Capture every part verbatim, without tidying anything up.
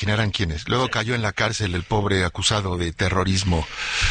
quién eran quiénes. Luego sí. Cayó en la cárcel el pobre acusado de terrorismo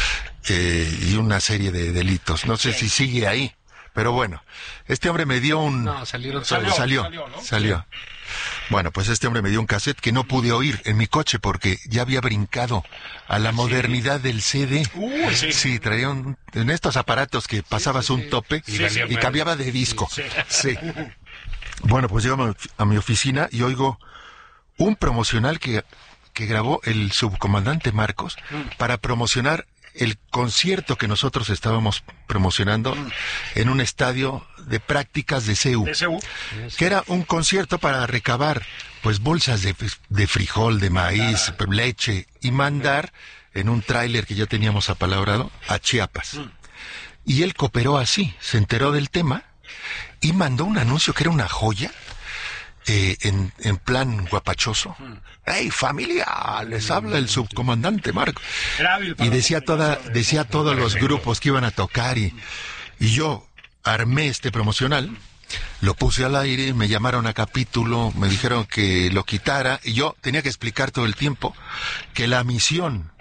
eh, y una serie de delitos. No sé sí. si sigue ahí, pero bueno, este hombre me dio un... No, salieron salió, todos. Salió, salió, ¿no? Salió. Sí. Bueno, pues este hombre me dio un cassette que no pude oír en mi coche porque ya había brincado a la modernidad sí. del C D. Uh, sí. sí, traía un, en estos aparatos que pasabas sí, sí, sí. un tope sí, y, sí, y cambiaba de disco. Sí. sí. Bueno, pues llego a mi, a mi oficina y oigo un promocional que, que grabó el subcomandante Marcos mm. para promocionar el concierto que nosotros estábamos promocionando mm. en un estadio de prácticas de C U, de C U. que era un concierto para recabar pues bolsas de, de frijol, de maíz, ah. leche y mandar en un tráiler que ya teníamos apalabrado a Chiapas. Mm. Y él cooperó así, se enteró del tema y mandó un anuncio que era una joya. Eh, en, en plan guapachoso. ¡Hey, familia! Les habla el subcomandante Marco. Y decía toda, decía todos los grupos que iban a tocar y, y yo armé este promocional, lo puse al aire, me llamaron a capítulo, me dijeron que lo quitara y yo tenía que explicar todo el tiempo que la misión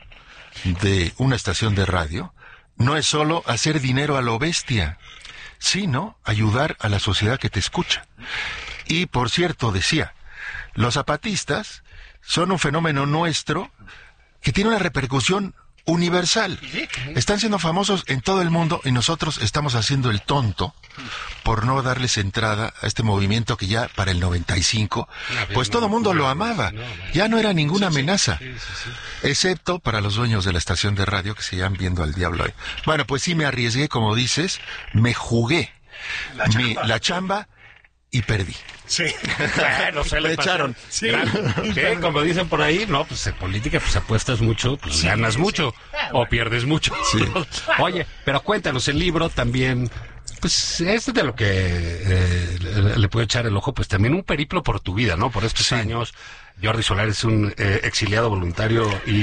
de una estación de radio no es solo hacer dinero a lo bestia, sino ayudar a la sociedad que te escucha. Y, por cierto, decía, los zapatistas son un fenómeno nuestro que tiene una repercusión universal. Están siendo famosos en todo el mundo y nosotros estamos haciendo el tonto por no darles entrada a este movimiento que ya para el noventa y cinco, pues todo el mundo lo amaba. Ya no era ninguna amenaza, excepto para los dueños de la estación de radio que seguían viendo al diablo ahí. Bueno, pues sí me arriesgué, como dices, me jugué la mi, chamba. la chamba y perdí. Sí, bueno, se le echaron. Sí. sí, como dicen por ahí, no, pues en política pues apuestas mucho, pues sí, ganas sí. mucho o pierdes mucho. Sí. Oye, pero cuéntanos, el libro también, pues es de lo que eh, le, le puedo echar el ojo, pues también un periplo por tu vida, ¿no? Por estos sí. años, Jordi Soler es un eh, exiliado voluntario y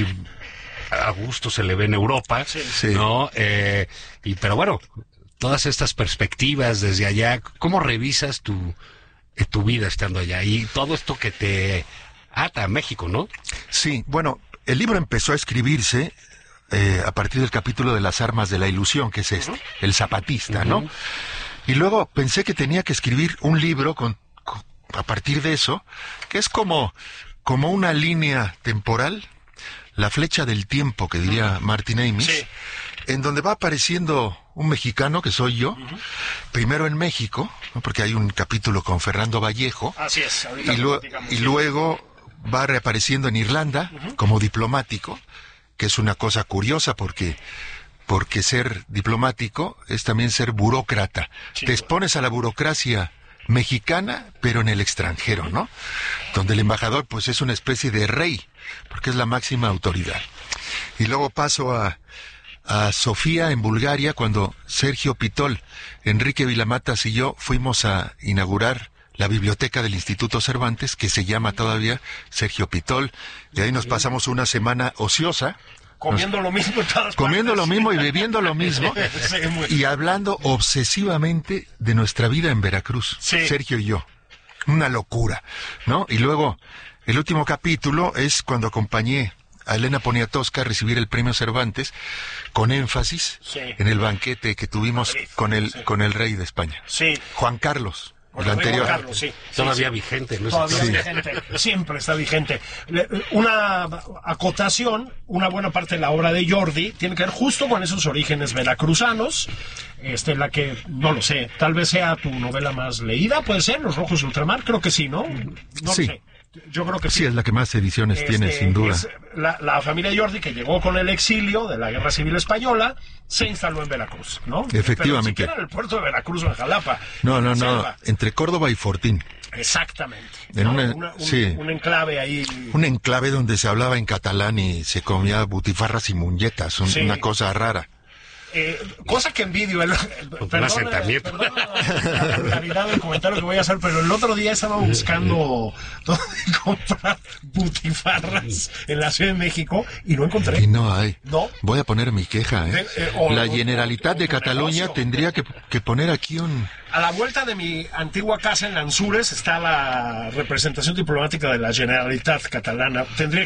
a gusto se le ve en Europa, sí. Sí. ¿no? Eh, y pero bueno, todas estas perspectivas desde allá, ¿cómo revisas tu tu vida estando allá y todo esto que te ata a México, ¿no? Sí, bueno, el libro empezó a escribirse eh, a partir del capítulo de las armas de la ilusión, que es este, uh-huh. el zapatista, uh-huh. ¿no? Y luego pensé que tenía que escribir un libro con, con a partir de eso, que es como, como una línea temporal, la flecha del tiempo, que diría uh-huh. Martin Amis, sí. en donde va apareciendo un mexicano, que soy yo, uh-huh. primero en México, ¿no? Porque hay un capítulo con Fernando Vallejo, así es, y, lo, y luego va reapareciendo en Irlanda uh-huh. como diplomático, que es una cosa curiosa porque, porque ser diplomático es también ser burócrata. Sí, te expones a la burocracia mexicana, pero en el extranjero, ¿no? Donde el embajador pues es una especie de rey, porque es la máxima autoridad. Y luego paso a a Sofía en Bulgaria, cuando Sergio Pitol, Enrique Vilamatas y yo fuimos a inaugurar la biblioteca del Instituto Cervantes, que se llama todavía Sergio Pitol, y ahí nos pasamos una semana ociosa. Comiendo nos, lo mismo en todas Comiendo partes. lo mismo y bebiendo lo mismo, sí, muy... y hablando obsesivamente de nuestra vida en Veracruz, sí. Sergio y yo. Una locura, ¿no? Y luego, el último capítulo es cuando acompañé a Elena Poniatowska a recibir el premio Cervantes con énfasis sí. en el banquete que tuvimos Madrid, con el sí. con el rey de España, sí. Juan Carlos, el Juan anterior. Carlos, sí. Todavía sí, vigente, ¿no? Todavía sí. vigente, siempre está vigente. Una acotación, una buena parte de la obra de Jordi tiene que ver justo con esos orígenes veracruzanos, este, la que, no lo sé, tal vez sea tu novela más leída, puede ser, Los Rojos de Ultramar, creo que sí, ¿no? No sí. lo sé. Yo creo que sí. Sí, es la que más ediciones este, tiene, sin duda. La, la familia Jordi, que llegó con el exilio de la Guerra Civil Española, se instaló en Veracruz, ¿no? Efectivamente. Pero ni siquiera en el puerto de Veracruz o en Jalapa. No, no, en no, Selva. Entre Córdoba y Fortín. Exactamente. En ¿no? una, una, un, sí. un enclave ahí. Un enclave donde se hablaba en catalán y se comía butifarras y muñetas, un, sí. una cosa rara. Eh, cosa que envidio. El, Pues perdona, más asentamiento. perdona la vulgaridad del comentario que voy a hacer, pero el otro día estaba buscando dónde comprar butifarras en la Ciudad de México y no encontré. Y no hay. No. Voy a poner mi queja, ¿eh? De- eh, o- La o- Generalitat o- de o Cataluña negocio. tendría que, que poner aquí un... A la vuelta de mi antigua casa en Lanzures está la representación diplomática de la Generalitat catalana. Tendría